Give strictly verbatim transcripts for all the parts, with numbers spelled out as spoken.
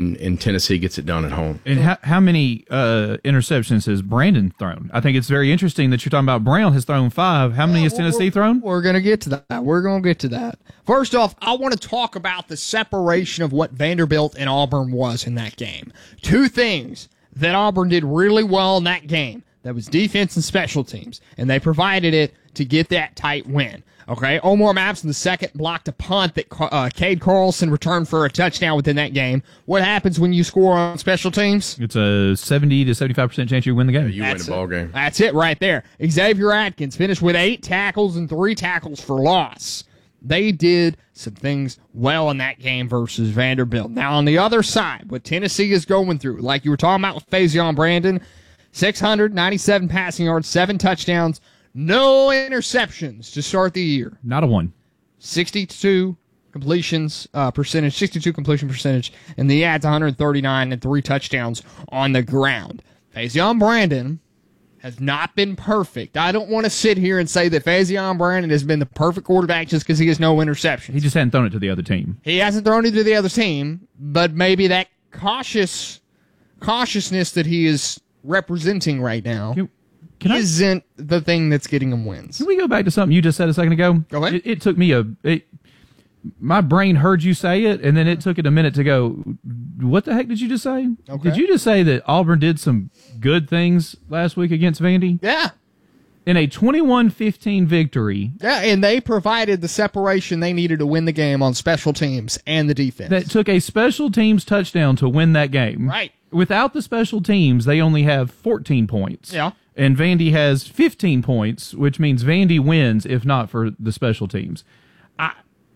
and, and Tennessee gets it done at home. And how, how many uh, interceptions has Brandon thrown? I think it's very interesting that you're talking about Brown has thrown five. How many has Tennessee thrown? We're going to get to that. We're going to get to that. First off, I want to talk about the separation of what Vanderbilt and Auburn was in that game. Two things that Auburn did really well in that game. That was defense and special teams, and they provided it to get that tight win. Okay, Omar Maps in the second blocked a punt that uh, Cade Carlson returned for a touchdown within that game. What happens when you score on special teams? It's a seventy to seventy-five percent chance you win the game. You That's win the ball it. game. That's it right there. Xavier Atkins finished with eight tackles and three tackles for loss. They did some things well in that game versus Vanderbilt. Now, on the other side, what Tennessee is going through, like you were talking about with Faison Brandon, six hundred ninety-seven passing yards, seven touchdowns, no interceptions to start the year. Not a one. sixty-two completions uh, percentage, sixty-two completion percentage, and the adds one hundred thirty-nine and three touchdowns on the ground. Faison Brandon has not been perfect. I don't want to sit here and say that Faison Brandon has been the perfect quarterback just because he has no interceptions. He just hadn't thrown it to the other team. He hasn't thrown it to the other team, but maybe that cautious cautiousness that he is representing right now Can, can I, isn't the thing that's getting him wins. Can we go back to something you just said a second ago? Go ahead. It, it took me a... It, my brain heard you say it, and then it took it a minute to go, what the heck did you just say? Okay. Did you just say that Auburn did some good things last week against Vandy? Yeah. In a twenty-one fifteen victory. Yeah, and they provided the separation they needed to win the game on special teams and the defense. That took a special teams touchdown to win that game. Right. Without the special teams, they only have fourteen points. Yeah. And Vandy has fifteen points, which means Vandy wins if not for the special teams. I,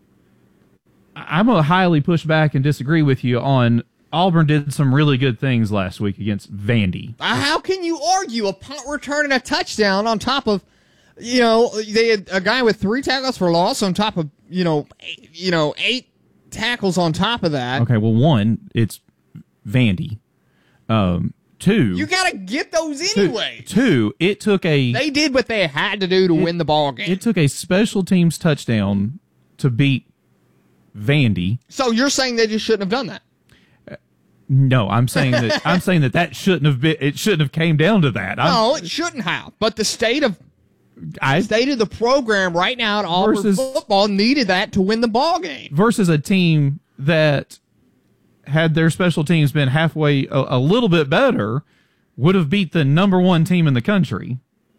I'm going to highly push back and disagree with you on Auburn did some really good things last week against Vandy. Uh, how can you argue a punt return and a touchdown on top of, you know, they had a guy with three tackles for loss on top of, you know, eight, you know, eight tackles on top of that. Okay, well, one, it's Vandy. Um, two, You got to get those two, anyway. two, it took a They did what they had to do to it, win the ball game. It took a special teams touchdown to beat Vandy. So you're saying they just shouldn't have done that? No, I'm saying that I'm saying that that shouldn't have been. It shouldn't have came down to that. I'm, No, it shouldn't have. But the state of I, state of the program right now at Auburn Versus- football needed that to win the ball game. versus a team that had their special teams been halfway a, a little bit better, would have beat the number one team in the country.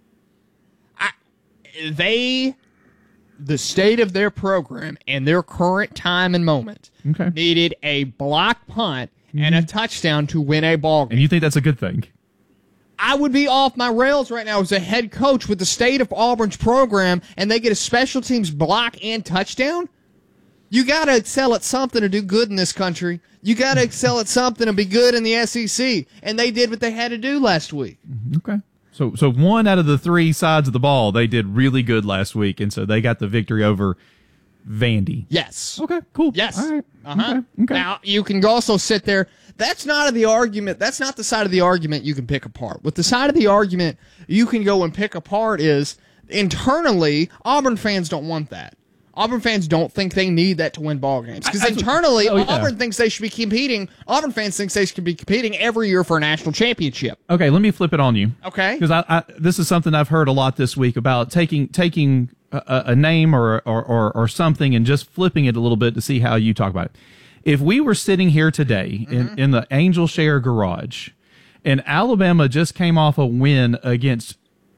I, they, the state of their program and their current time and moment Okay. needed a block punt and a touchdown to win a ball game. And you think that's a good thing? I would be off my rails right now as a head coach with the state of Auburn's program, and they get a special teams block and touchdown. You got to excel at something to do good in this country. You got to excel at something to be good in the S E C, and they did what they had to do last week. Okay. So so one out of the three sides of the ball, they did really good last week, and so they got the victory over Vandy. Yes. Okay, cool. Yes. All right. Uh-huh. Okay. Okay. Now, you can also sit there. That's not the argument. That's not the side of the argument you can pick apart. What the side of the argument you can go and pick apart is internally, Auburn fans don't want that. Auburn fans don't think they need that to win ball games. Because internally, oh, yeah. Auburn thinks they should be competing. Auburn fans think they should be competing every year for a national championship. Okay, let me flip it on you. Okay? Because I, I this is something I've heard a lot this week about taking taking a, a name or, or or or something and just flipping it a little bit to see how you talk about it. If we were sitting here today in, mm-hmm. in the Angel Share garage, and Alabama just came off a win against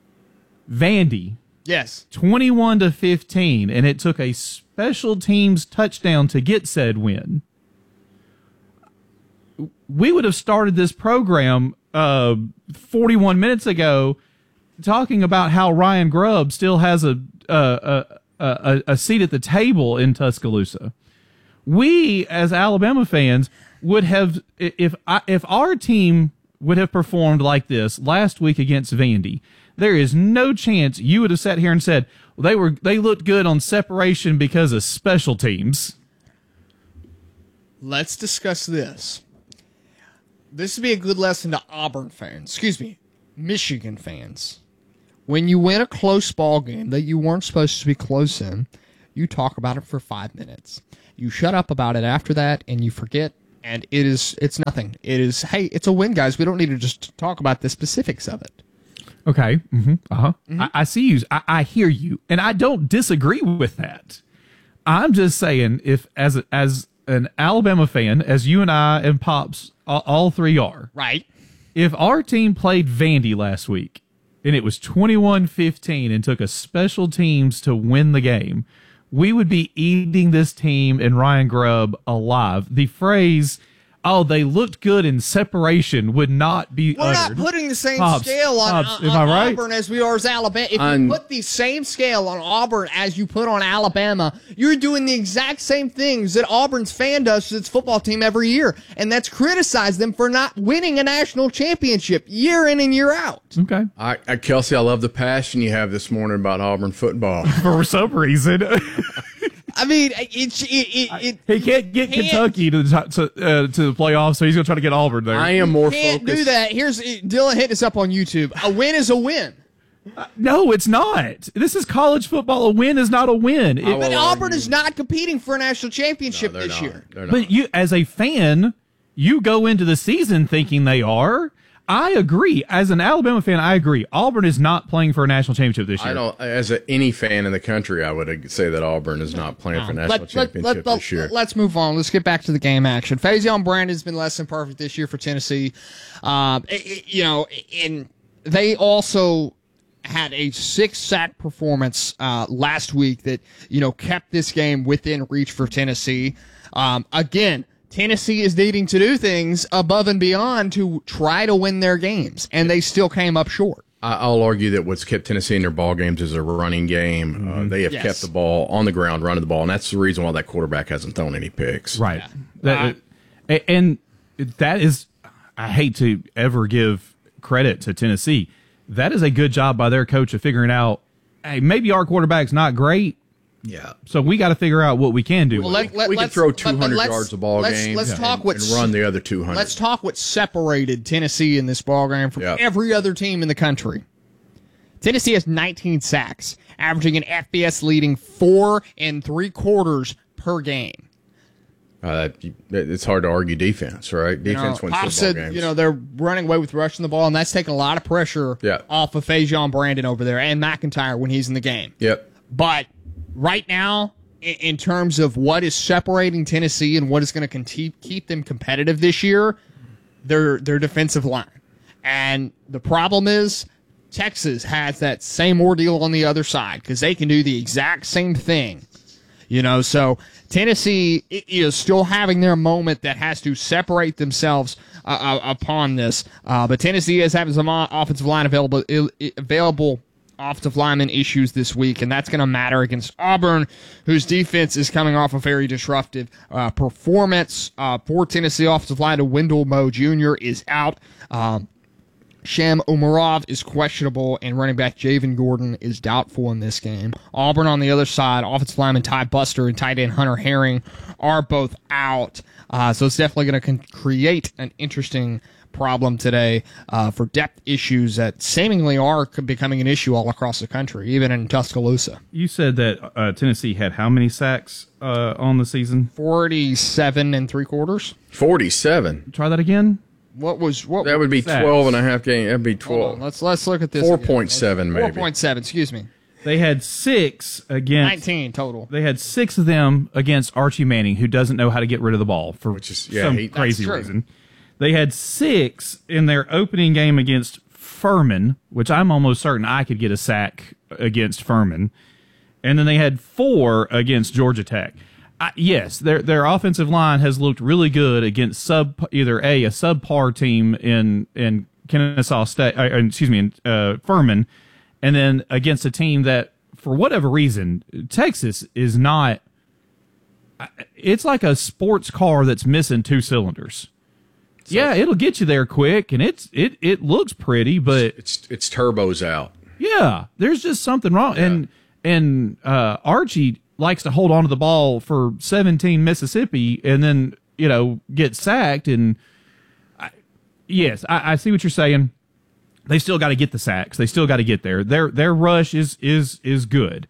Vandy, Yes. twenty-one to fifteen, and it took a special teams touchdown to get said win, we would have started this program uh, forty-one minutes ago talking about how Ryan Grubb still has a a, a, a a seat at the table in Tuscaloosa. We, as Alabama fans, would have, if if our team would have performed like this last week against Vandy, there is no chance you would have sat here and said, well, they were they looked good on separation because of special teams. Let's discuss this. This would be a good lesson to Auburn fans. Excuse me, Michigan fans. When you win a close ball game that you weren't supposed to be close in, you talk about it for five minutes. You shut up about it after that, and you forget And it is, it's nothing. It is, hey, it's a win, guys. We don't need to just talk about the specifics of it. Okay. Mm-hmm. Uh-huh. Mm-hmm. I, I see you. I, I hear you. And I don't disagree with that. I'm just saying, if as a, as an Alabama fan, as you and I and Pops, all, all three are, right? If our team played Vandy last week and it was twenty-one fifteen and took a special teams to win the game, we would be eating this team and Ryan Grubb alive. The phrase, oh, they looked good in separation would not be We're uttered. not putting the same Pops, scale on, Pops, on, am I on right? Auburn as we are as Alabama. If I'm- you put the same scale on Auburn as you put on Alabama, you're doing the exact same things that Auburn's fan does to its football team every year, and that's criticize them for not winning a national championship year in and year out. Okay. I, I, Kelsey, I love the passion you have this morning about Auburn football. For some reason. I mean, it, it, it, it He can't get Can't- Kentucky to the to, uh, to the playoffs, so he's going to try to get Auburn there. I am more can't focused. do that. Here's Dylan hit us up on YouTube. A win is a win. No, it's not. This is college football. A win is not a win. It- will But Auburn argue- is not competing for a national championship No, they're this not. year. They're not. but you, as a fan, you go into the season thinking they are. I agree. As an Alabama fan, I agree. Auburn is not playing for a national championship this year. I don't. As a, any fan in the country, I would say that Auburn is not playing for national Let, let, championship let, this year. let, us move on. Let's get back to the game action. Faison Brandon's been less than perfect this year for Tennessee. Um, it- it- you know, and they also had a six sack performance uh, last week that you know kept this game within reach for Tennessee. Um, again. Tennessee is needing to do things above and beyond to try to win their games, and they still came up short. I- I'll argue that what's kept Tennessee in their ball games is a running game. Uh, they have Yes. kept the ball on the ground, running the ball, and that's the reason why that quarterback hasn't thrown any picks. Right. That- a- and that is, I hate to ever give credit to Tennessee. That is a good job by their coach of figuring out, hey, maybe our quarterback's not great, Yeah. so we got to figure out what we can do. Well, with let- it. let- we can let's- throw but- but two hundred let's- yards a ball let's- game let's and, talk what's- and run the other two hundred. Let's talk what separated Tennessee in this ball game from Yep. every other team in the country. Tennessee has nineteen sacks, averaging an F B S leading four and three quarters per game. Uh, it's hard to argue defense, right? You know, Defense wins Pop football said, games. you know, they're running away with rushing the ball, and that's taking a lot of pressure Yeah. off of Faison Brandon over there and McIntyre when he's in the game. Yep. But right now, in, in terms of what is separating Tennessee and what is going to keep them competitive this year, their their defensive line. And the problem is Texas has that same ordeal on the other side because they can do the exact same thing. You know, so Tennessee is still having their moment that has to separate themselves uh, uh, upon this. Uh, but Tennessee is having some o- offensive line available il- available offensive lineman issues this week, and that's going to matter against Auburn, whose defense is coming off a very disruptive uh, performance. Uh, for Tennessee offensive line, Wendell Moe Junior is out. Um, Sham Umarov is questionable, and running back Javen Gordon is doubtful in this game. Auburn on the other side, offensive lineman Ty Buster and tight end Hunter Herring are both out. Uh, so it's definitely going to con- create an interesting problem today uh, for depth issues that seemingly are c- becoming an issue all across the country, even in Tuscaloosa. You said that uh, Tennessee had how many sacks uh, on the season? forty-seven and three quarters. forty-seven. Try that again. What was what? That would be Sacks. twelve and a half game. That'd be Hold on, twelve. let's let's look at this. four again. point seven maybe. four point seven. Excuse me. They had six against. nineteen total. They had six of them against Archie Manning, who doesn't know how to get rid of the ball for Which is- yeah, some he- crazy That's true. reason. They had six in their opening game against Furman, which I'm almost certain I could get a sack against Furman. And then they had four against Georgia Tech. I, yes, their their offensive line has looked really good against sub either a a subpar team in in Kennesaw State, uh, excuse me, in uh, Furman, and then against a team that for whatever reason Texas is not. It's like a sports car that's missing two cylinders. So, yeah, it'll get you there quick, and it's it it looks pretty, but It's it's turbos out. yeah, there's just something wrong. Yeah. And and uh, Archie likes to hold on to the ball for seventeen Mississippi, and then you know get sacked. And I, yes, I, I see what you're saying. They still got to get the sacks. They still got to get there. Their their rush is is is good.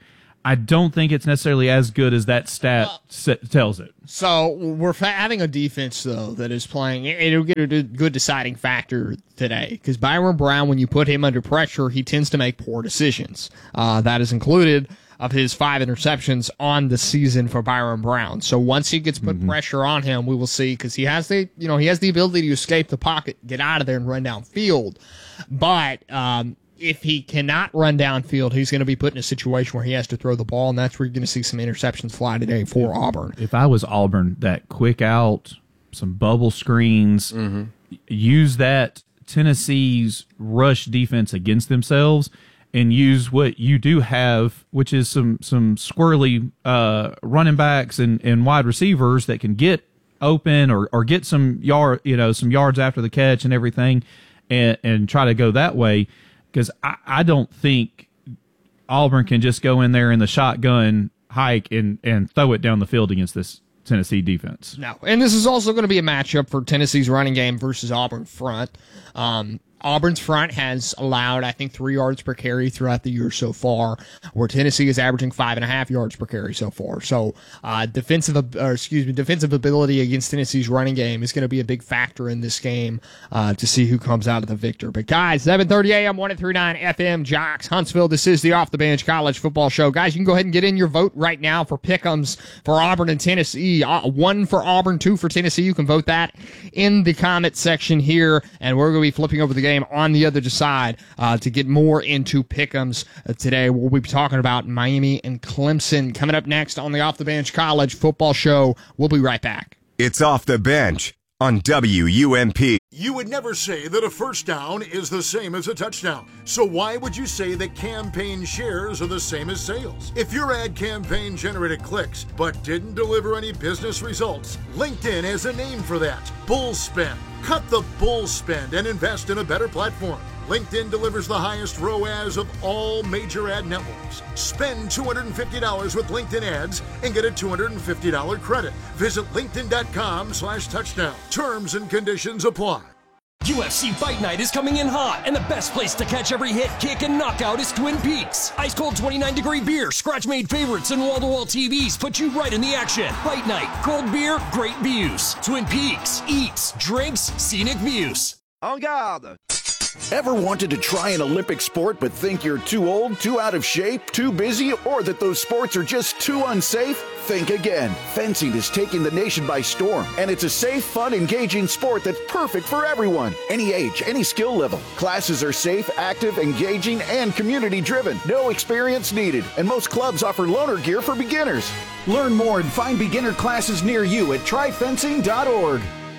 I don't think it's necessarily as good as that stat well, s- tells it. So we're fa- having a defense, though, that is playing. It'll get a good deciding factor today because Byron Brown, when you put him under pressure, he tends to make poor decisions. Uh, that is included of his five interceptions on the season for Byron Brown. So once he gets put mm-hmm. pressure on him, we will see because he has the you know he has the ability to escape the pocket, get out of there, and run downfield. But um, if he cannot run downfield, he's going to be put in a situation where he has to throw the ball, and that's where you're going to see some interceptions fly today for Auburn. If I was Auburn, that quick out, some bubble screens, mm-hmm. use that Tennessee's rush defense against themselves, and use what you do have, which is some some squirrely uh, running backs and, and wide receivers that can get open or, or get some yard you know some yards after the catch and everything, and and try to go that way. Because I, I don't think Auburn can just go in there in the shotgun hike and, and throw it down the field against this Tennessee defense. No, and this is also going to be a matchup for Tennessee's running game versus Auburn front. Um, Auburn's front has allowed, I think, three yards per carry throughout the year so far, where Tennessee is averaging five and a half yards per carry so far. So, uh, defensive, or excuse me, defensive ability against Tennessee's running game is going to be a big factor in this game uh, to see who comes out of the victor. But guys, seven thirty a.m., one oh three point nine F M, Jocks, Huntsville. This is the Off the Bench College Football Show. Guys, you can go ahead and get in your vote right now for pick'ems for Auburn and Tennessee. Uh, one for Auburn, two for Tennessee. You can vote that in the comment section here, and we're going to be flipping over the game on the other side uh, to get more into pick'ems uh, today. We'll be talking about Miami and Clemson coming up next on the Off the Bench College Football Show. We'll be right back. It's Off the Bench on W U M P. You would never say that a first down is the same as a touchdown. So why would you say that campaign shares are the same as sales? If your ad campaign generated clicks but didn't deliver any business results, LinkedIn has a name for that: bull spend. Cut the bull spend and invest in a better platform. LinkedIn delivers the highest R O A S of all major ad networks. Spend two hundred fifty dollars with LinkedIn ads and get a two hundred fifty dollars credit. Visit linkedin.com slash touchdown. Terms and conditions apply. U F C Fight Night is coming in hot, and the best place to catch every hit, kick, and knockout is Twin Peaks. Ice-cold twenty-nine degree beer, scratch-made favorites, and wall-to-wall T Vs put you right in the action. Fight Night, cold beer, great views. Twin Peaks, eats, drinks, scenic views. En garde! Ever wanted to try an Olympic sport but think you're too old, too out of shape, too busy, or that those sports are just too unsafe? Think again. Fencing is taking the nation by storm, and it's a safe, fun, engaging sport that's perfect for everyone. Any age, any skill level. Classes are safe, active, engaging, and community-driven. No experience needed, and most clubs offer loaner gear for beginners. Learn more and find beginner classes near you at try fencing dot org.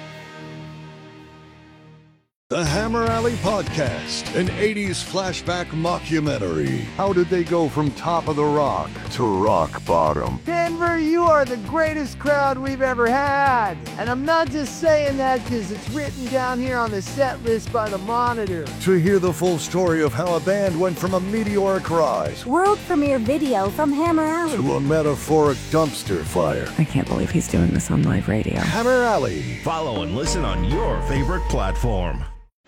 The Hammer Alley Podcast, an eighties flashback mockumentary. How did they go from top of the rock to rock bottom? Denver, you are the greatest crowd we've ever had. And I'm not just saying that because it's written down here on the set list by the Monitor. To hear the full story of how a band went from a meteoric rise, world premiere video from Hammer Alley, to a metaphoric dumpster fire. I can't believe he's doing this on live radio. Hammer Alley. Follow and listen on your favorite platform.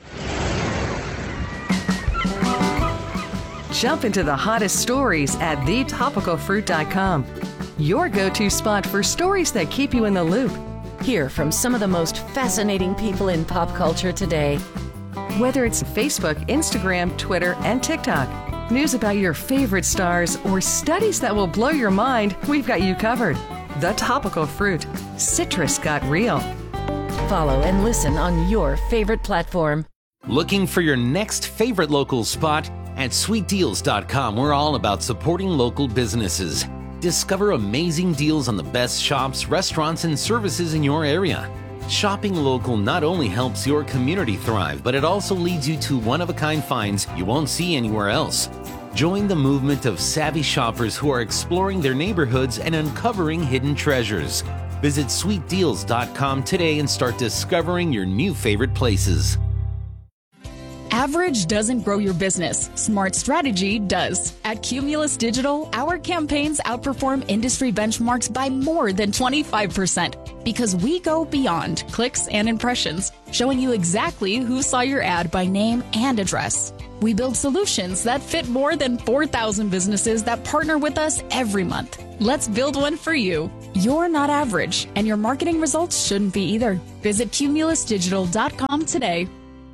Jump into the hottest stories at the topical fruit dot com. Your go-to spot for stories that keep you in the loop. Hear from some of the most fascinating people in pop culture today. Whether it's Facebook, Instagram, Twitter, and TikTok, news about your favorite stars, or studies that will blow your mind, we've got you covered. The Topical Fruit. Citrus got real. Follow and listen on your favorite platform. Looking for your next favorite local spot? At sweet deals dot com, we're all about supporting local businesses. Discover amazing deals on the best shops, restaurants, and services in your area. Shopping local not only helps your community thrive, but it also leads you to one-of-a-kind finds you won't see anywhere else. Join the movement of savvy shoppers who are exploring their neighborhoods and uncovering hidden treasures. Visit sweet deals dot com today and start discovering your new favorite places. Average doesn't grow your business. Smart strategy does. At Cumulus Digital, our campaigns outperform industry benchmarks by more than twenty-five percent because we go beyond clicks and impressions showing you exactly who saw your ad by name and address. We build solutions that fit more than four thousand businesses that partner with us every month. Let's build one for you. You're not average, and your marketing results shouldn't be either. Visit cumulus digital dot com today.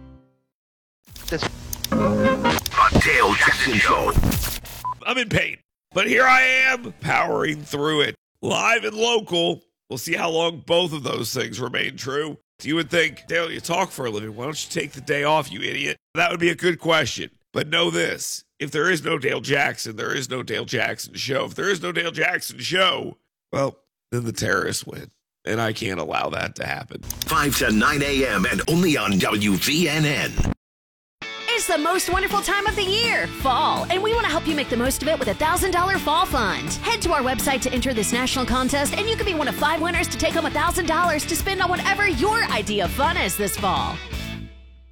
The Dale Jackson Show. I'm in pain, but here I am, powering through it. Live and local. We'll see how long both of those things remain true. You would think, Dale, you talk for a living. Why don't you take the day off, you idiot? That would be a good question. But know this. If there is no Dale Jackson, there is no Dale Jackson Show. If there is no Dale Jackson Show, well, then the terrorists win. And I can't allow that to happen. five to nine a.m. and only on W V N N. It's the most wonderful time of the year, fall, and we want to help you make the most of it with a one thousand dollars Fall Fund. Head to our website to enter this national contest, and you could be one of five winners to take home one thousand dollars to spend on whatever your idea of fun is this fall.